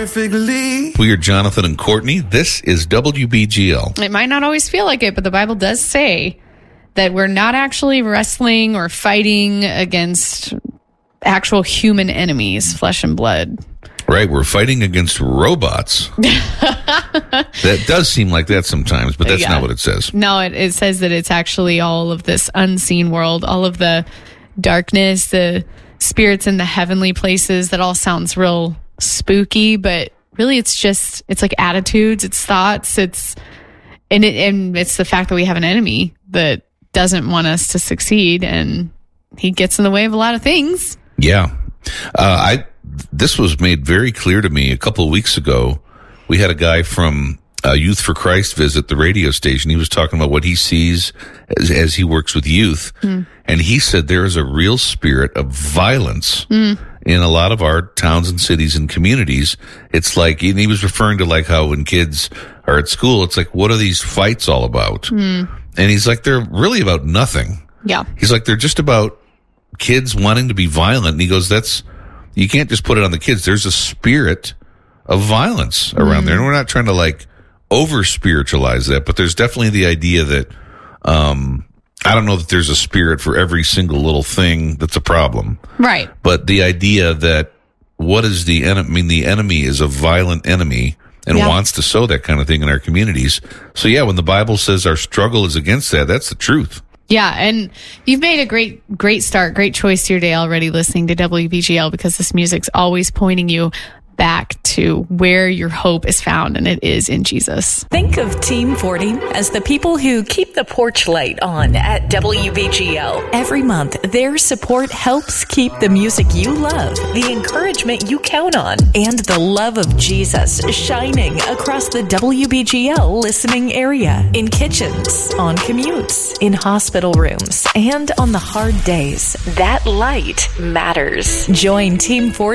perfectly. We are Jonathan and Courtney. This is WBGL. It might not always feel like it, but the Bible does say that we're not actually wrestling or fighting against actual human enemies, flesh and blood. Right, we're fighting against robots. That does seem like that sometimes, but that's not what it says. No, it says that it's actually all of this unseen world, all of the darkness, the spirits in the heavenly places. That all sounds real spooky, but really it's like attitudes, it's thoughts, it's the fact that we have an enemy that doesn't want us to succeed, and he gets in the way of a lot of things. Yeah. This was made very clear to me a couple of weeks ago. We had a guy from Youth for Christ visit the radio station. He was talking about what he sees as he works with youth. And he said there is a real spirit of violence in a lot of our towns and cities and communities. It's like, and he was referring to like how when kids are at school, it's like, what are these fights all about? And he's like, they're really about nothing. Yeah. He's like, they're just about kids wanting to be violent. And he goes, you can't just put it on the kids. There's a spirit of violence around there. And we're not trying to like over spiritualize that, but there's definitely the idea that, I don't know that there's a spirit for every single little thing that's a problem. Right. But the idea that what is the enemy? I mean, the enemy is a violent enemy and wants to sow that kind of thing in our communities. So yeah, when the Bible says our struggle is against that, that's the truth. Yeah, and you've made a great start, great choice to your day already listening to WBGL, because this music's always pointing you back to where your hope is found, and it is in Jesus. Think of Team 40 as the people who keep the porch light on at WBGL. Every month, their support helps keep the music you love, the encouragement you count on, and the love of Jesus shining across the WBGL listening area, in kitchens, on commutes, in hospital rooms, and on the hard days. That light matters. Join Team 40